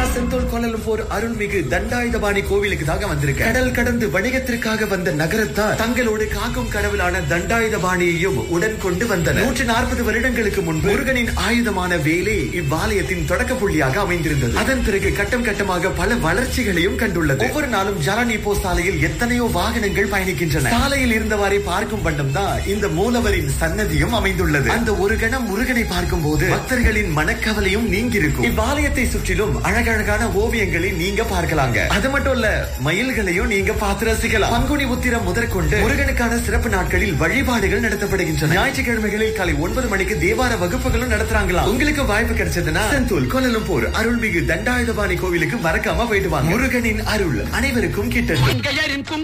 செந்தூர் கோலலம்பூர் அருள்மிகு தண்டாயுதபாணி கோவிலுக்கு தாங்க வந்திருக்கேன். கடல் கடந்து வணிகத்திற்காக வந்த நகரத்தார் தங்களோடு காக்கும் கடவுளான தண்டாயுதபாணியையும் உடன் கொண்டு வந்தனர். 140 வருடங்களுக்கு முன்பு முருகனின் ஆயுதமான வேலே இவ்வாலயத்தின் தொடக்க புள்ளியாக அமைந்திருந்தது. அதன் பிறகு கட்டம் கட்டமாக பல வளர்ச்சிகளையும் கண்டுள்ளது. ஒவ்வொரு நாளும் ஜாரானிப்போ சாலையில் எத்தனையோ வாகனங்கள் பயணிக்கின்றன. சாலையில் இருந்தவாறே பார்க்கும் வண்ணம் தான் இந்த மூலவரின் சன்னதியும் அமைந்துள்ளது. அந்த ஒரு கணம் முருகனை பார்க்கும் போது பக்தர்களின் மனக்கவலையும் நீங்கிருக்கும். இவ்வாலயத்தை சுற்றிலும் அழகழகான ஓவியங்களை நீங்க பார்க்கலாங்க. அது மட்டும் இல்ல, மயில்களையும் நீங்க பார்த்து ரசிக்கலாம். பங்குனி உத்திரம் முதற்கொண்டு முருகனுக்கான சிறப்பு நாட்களில் வழிபாடுகள் நடத்தப்படுகின்றன. ஞாயிற்றுக்கிழமைகளில் காலை 9 மணிக்கு தேவார வகுப்புகளும் நடத்துறாங்களாம். உங்களுக்கு வாய்ப்பு கிடைச்சதுன்னா செந்தூர் கோலலம்பூர் அருள்மிகு தண்டாயுதபாணி கோவிலுக்கு மறக்காம போயிட்டு வாங்க. முருகனின் அருள் அனைவருக்கும் கிட்டட்டும்.